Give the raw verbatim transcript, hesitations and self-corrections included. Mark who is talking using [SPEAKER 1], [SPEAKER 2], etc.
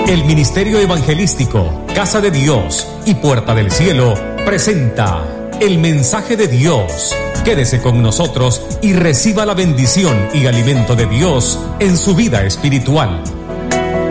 [SPEAKER 1] El Ministerio Evangelístico, Casa de Dios y Puerta del Cielo presenta el mensaje de Dios. Quédese con nosotros y reciba la bendición y alimento de Dios en su vida espiritual.